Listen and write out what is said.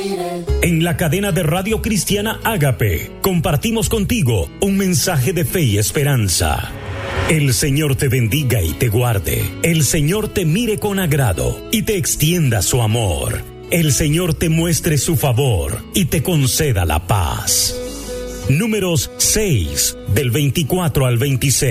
En la cadena de Radio Cristiana Ágape, compartimos contigo un mensaje de fe y esperanza. El Señor te bendiga y te guarde. El Señor te mire con agrado y te extienda su amor. El Señor te muestre su favor y te conceda la paz. Números 6, del 24 al 26.